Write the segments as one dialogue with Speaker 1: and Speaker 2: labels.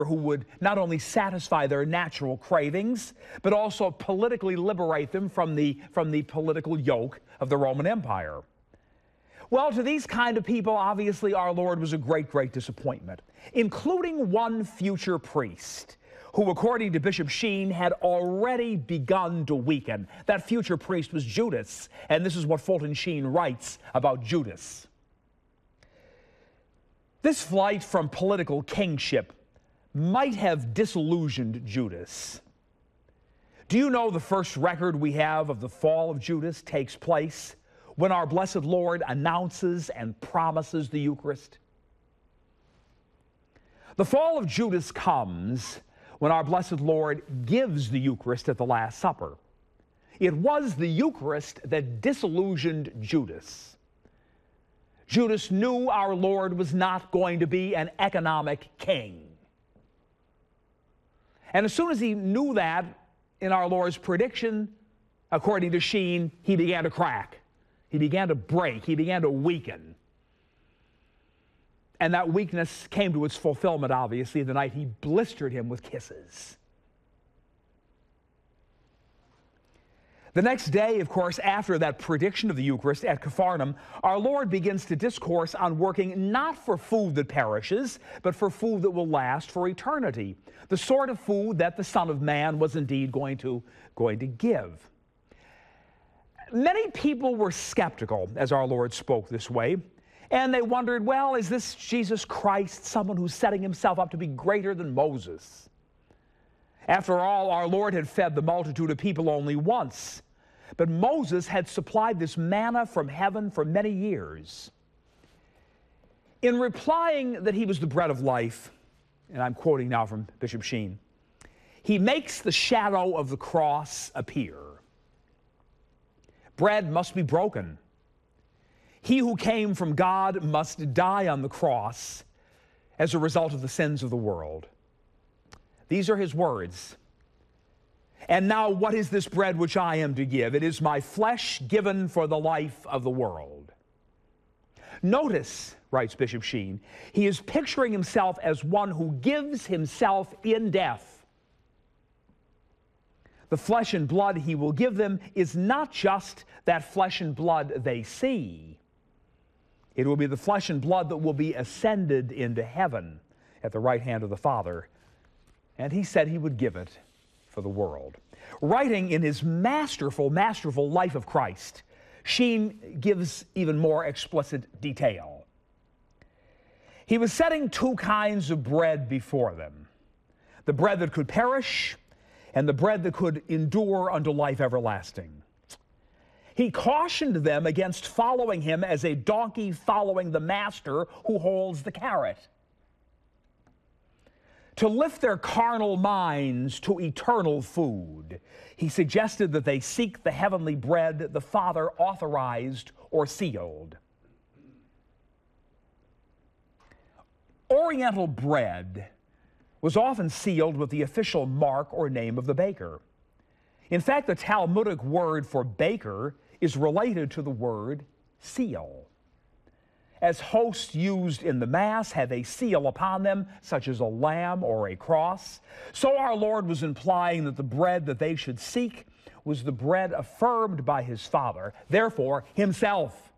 Speaker 1: who would not only satisfy their natural cravings, but also politically liberate them from the political yoke of the Roman Empire. Well, to these kind of people, obviously, our Lord was a great, great disappointment, including one future priest who, according to Bishop Sheen, had already begun to weaken. That future priest was Judas, and this is what Fulton Sheen writes about Judas. This flight from political kingship might have disillusioned Judas. Do you know the first record we have of the fall of Judas takes place when our blessed Lord announces and promises the Eucharist? The fall of Judas comes when our blessed Lord gives the Eucharist at the Last Supper. It was the Eucharist that disillusioned Judas. Judas knew our Lord was not going to be an economic king. And as soon as he knew that, in our Lord's prediction, according to Sheen, he began to crack. He began to break. He began to weaken. And that weakness came to its fulfillment, obviously, the night he blistered him with kisses. The next day, of course, after that prediction of the Eucharist at Capharnaum, our Lord begins to discourse on working not for food that perishes, but for food that will last for eternity, the sort of food that the Son of Man was indeed going to give. Many people were skeptical as our Lord spoke this way, and they wondered, well, is this Jesus Christ someone who's setting himself up to be greater than Moses? After all, our Lord had fed the multitude of people only once, but Moses had supplied this manna from heaven for many years. In replying that he was the bread of life, and I'm quoting now from Bishop Sheen, he makes the shadow of the cross appear. Bread must be broken. He who came from God must die on the cross as a result of the sins of the world. These are his words. And now what is this bread which I am to give? It is my flesh given for the life of the world. Notice, writes Bishop Sheen, he is picturing himself as one who gives himself in death. The flesh and blood he will give them is not just that flesh and blood they see. It will be the flesh and blood that will be ascended into heaven at the right hand of the Father. And he said he would give it for the world. Writing in his masterful, masterful Life of Christ, Sheen gives even more explicit detail. He was setting two kinds of bread before them, the bread that could perish and the bread that could endure unto life everlasting. He cautioned them against following him as a donkey following the master who holds the carrot. To lift their carnal minds to eternal food, he suggested that they seek the heavenly bread the Father authorized or sealed. Oriental bread was often sealed with the official mark or name of the baker. In fact, the Talmudic word for baker is related to the word seal. As hosts used in the Mass have a seal upon them, such as a lamb or a cross, so our Lord was implying that the bread that they should seek was the bread affirmed by his Father, therefore himself.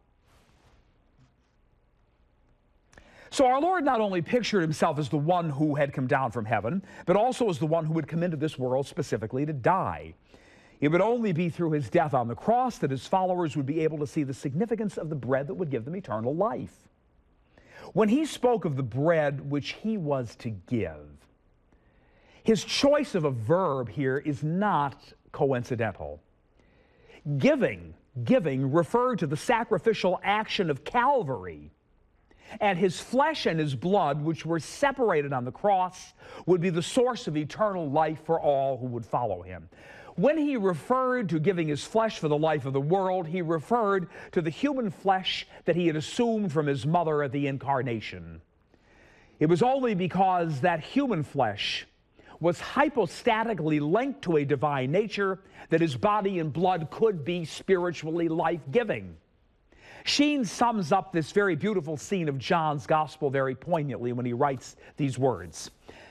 Speaker 1: So our Lord not only pictured himself as the one who had come down from heaven, but also as the one who would come into this world specifically to die. It would only be through his death on the cross that his followers would be able to see the significance of the bread that would give them eternal life. When he spoke of the bread which he was to give, his choice of a verb here is not coincidental. Giving referred to the sacrificial action of Calvary, and his flesh and his blood, which were separated on the cross, would be the source of eternal life for all who would follow him. When he referred to giving his flesh for the life of the world, he referred to the human flesh that he had assumed from his mother at the incarnation. It was only because that human flesh was hypostatically linked to a divine nature that his body and blood could be spiritually life-giving. Sheen sums up this very beautiful scene of John's Gospel very poignantly when he writes these words.